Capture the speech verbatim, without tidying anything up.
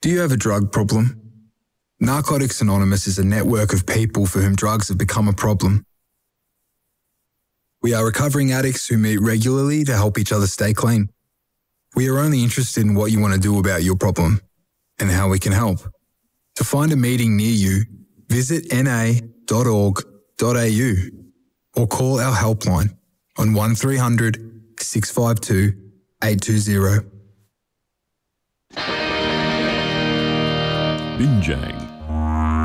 Do you have a drug problem? Narcotics Anonymous is a network of people for whom drugs have become a problem. We are recovering addicts who meet regularly to help each other stay clean. We are only interested in what you want to do about your problem and how we can help. To find a meeting near you, visit n a dot org dot a u or call our helpline on one three hundred, six five two, eight two zero. Binjang,